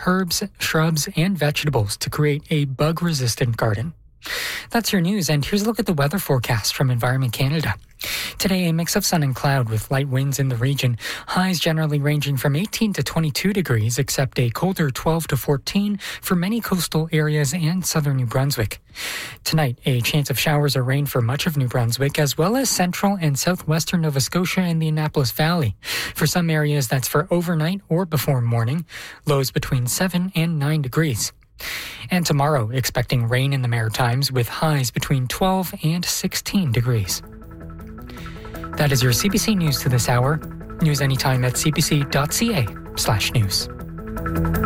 herbs, shrubs, and vegetables to create a bug-resistant garden. That's your news, and here's a look at the weather forecast from Environment Canada. Today, a mix of sun and cloud with light winds in the region. Highs generally ranging from 18 to 22 degrees, except a colder 12 to 14 for many coastal areas and southern New Brunswick. Tonight, a chance of showers or rain for much of New Brunswick, as well as central and southwestern Nova Scotia and the Annapolis Valley. For some areas, that's for overnight or before morning. Lows between 7 and 9 degrees. And tomorrow, expecting rain in the Maritimes with highs between 12 and 16 degrees. That is your CBC News to this hour. News anytime at cbc.ca/news.